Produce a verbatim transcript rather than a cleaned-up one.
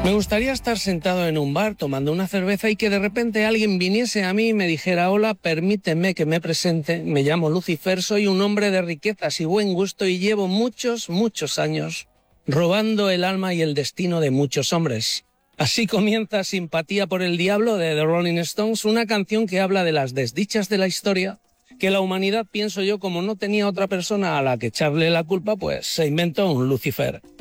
Me gustaría estar sentado en un bar tomando una cerveza y que de repente alguien viniese a mí y me dijera: hola, permíteme que me presente, me llamo Lucifer, soy un hombre de riquezas y buen gusto y llevo muchos, muchos años robando el alma y el destino de muchos hombres. Así comienza Simpatía por el Diablo de The Rolling Stones, una canción que habla de las desdichas de la historia, que la humanidad, pienso yo, como no tenía otra persona a la que echarle la culpa, pues se inventó un Lucifer.